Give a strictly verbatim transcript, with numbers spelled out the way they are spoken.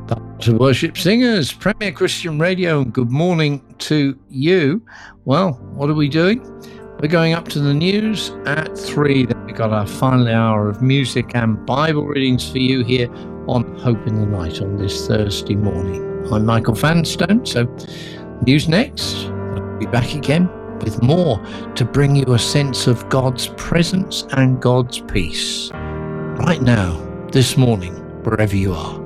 To Worship Singers, Premier Christian Radio, and good morning to you. Well, what are we doing? We're going up to the news at three. Then we got our final hour of music and Bible readings for you here on Hope in the Night on this Thursday morning. I'm Michael Vanstone, so news next. I'll be back again with more to bring you a sense of God's presence and God's peace. Right now, this morning, wherever you are.